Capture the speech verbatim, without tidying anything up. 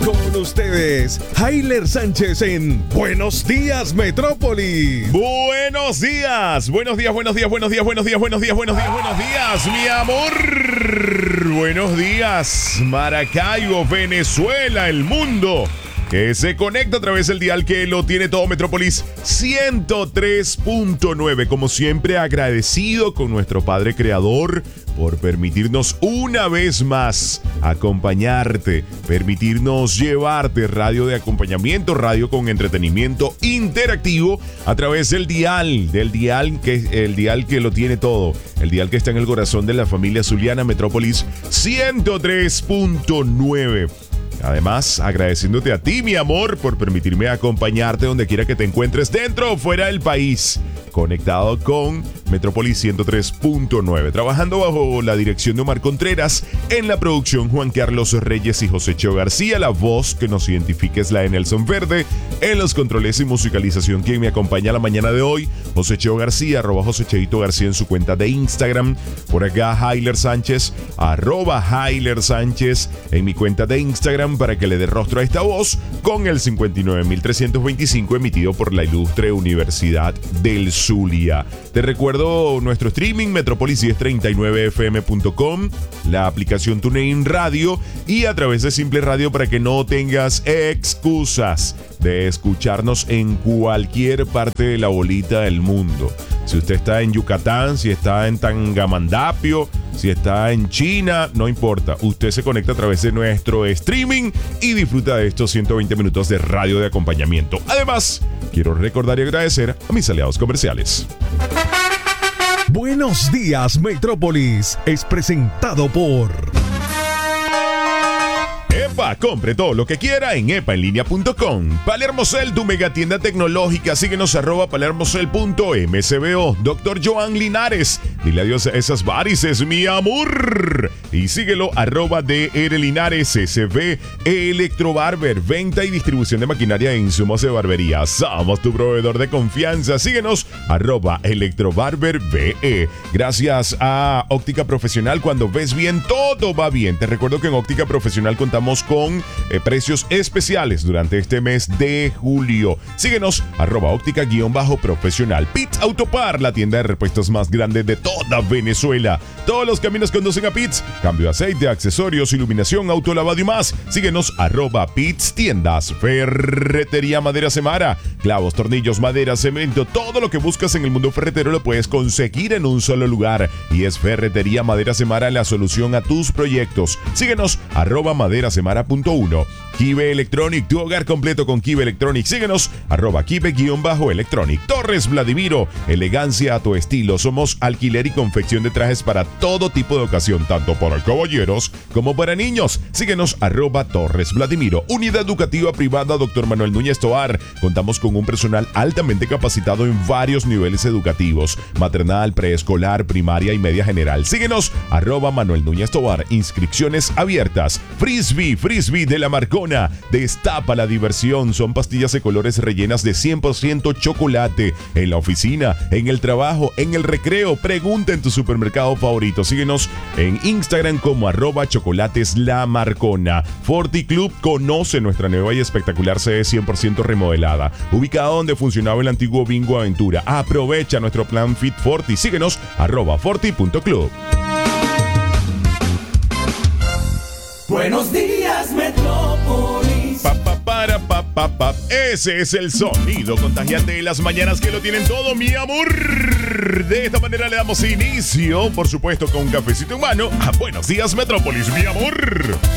Con ustedes, Hayler Sánchez en Buenos Días Metrópolis. Buenos días, buenos días, buenos días, buenos días, buenos días, buenos días, buenos días, buenos días, mi amor. Buenos días, Maracaibo, Venezuela, el mundo que se conecta a través del dial que lo tiene todo Metrópolis ciento tres punto nueve. Como siempre, agradecido con nuestro Padre Creador por permitirnos una vez más acompañarte, permitirnos llevarte radio de acompañamiento, radio con entretenimiento interactivo a través del dial, del dial que el dial que lo tiene todo, el dial que está en el corazón de la familia zuliana, Metrópolis ciento tres punto nueve. Además, agradeciéndote a ti, mi amor, por permitirme acompañarte donde quiera que te encuentres, dentro o fuera del país, conectado con Metrópolis ciento tres punto nueve, trabajando bajo la dirección de Omar Contreras, en la producción Juan Carlos Reyes y José Cheo García, la voz que nos identifica es la de Nelson Verde, en los controles y musicalización quien me acompaña la mañana de hoy, José Cheo García, arroba José Cheito García en su cuenta de Instagram, por acá Hayler Sánchez, arroba Hayler Sánchez en mi cuenta de Instagram, para que le dé rostro a esta voz con el cincuenta y nueve mil trescientos veinticinco emitido por la ilustre Universidad del Zulia. Te recuerdo nuestro streaming Metrópolis diez treinta y nueve f m punto com, la aplicación TuneIn Radio y a través de Simple Radio para que no tengas excusas de escucharnos en cualquier parte de la bolita del mundo. Si usted está en Yucatán, si está en Tangamandapio, si está en China, no importa. Usted se conecta a través de nuestro streaming y disfruta de estos ciento veinte minutos de radio de acompañamiento. Además, quiero recordar y agradecer a mis aliados comerciales. Buenos días Metrópolis es presentado por EPA, compre todo lo que quiera en epa en línea punto com. Palermocel, tu mega tienda tecnológica. Síguenos arroba palermocel punto m c b o. Doctor Joan Linares, dile adiós a esas varices, mi amor. Y síguelo arroba D R Linares S V Electrobarber, venta y distribución de maquinaria e insumos de barbería. Somos tu proveedor de confianza. Síguenos arroba Electrobarber B E. Gracias a Óptica Profesional, cuando ves bien, todo va bien. Te recuerdo que en Óptica Profesional contamos con eh, precios especiales durante este mes de julio. Síguenos arroba óptica guión bajo profesional. Pitts Autopar, la tienda de repuestos más grande de toda Venezuela. Todos los caminos conducen a Pitts. Cambio de aceite, accesorios, iluminación, autolavado y más. Síguenos arroba Pitts Tiendas. Ferretería Madera Semara, clavos, tornillos, madera, cemento, todo lo que buscas en el mundo ferretero lo puedes conseguir en un solo lugar. Y es Ferretería Madera Semara la solución a tus proyectos. Síguenos arroba madera semara punto uno. Kibe Electronic, tu hogar completo con Kibe Electronic. Síguenos arroba Kibe-Electronic. Torres Vladimiro, elegancia a tu estilo. Somos alquiler y confección de trajes para todo tipo de ocasión, tanto para caballeros como para niños. Síguenos arroba Torres Vladimiro. Unidad educativa privada Doctor Manuel Núñez Tovar. Contamos con un personal altamente capacitado en varios niveles educativos: maternal, preescolar, primaria y media general. Síguenos arroba Manuel Núñez Tovar. Inscripciones abiertas. Frisbee, Frisbee de la Marcona. Destapa la diversión. Son pastillas de colores rellenas de cien por ciento chocolate. En la oficina, en el trabajo, en el recreo. Pregunta en tu supermercado favorito. Síguenos en Instagram como arroba chocolates la Marcona. Forti Club, conoce nuestra nueva y espectacular sede cien por ciento remodelada, ubicada donde funcionaba el antiguo Bingo Aventura. Aprovecha nuestro plan Fit Forti. Síguenos arroba forti punto club. Buenos días, Metrópolis. Pa, pa, para, pa, pa, pa. Ese es el sonido contagiante de las mañanas que lo tienen todo, mi amor. De esta manera le damos inicio, por supuesto, con un cafecito en mano, a Buenos días, Metrópolis, mi amor.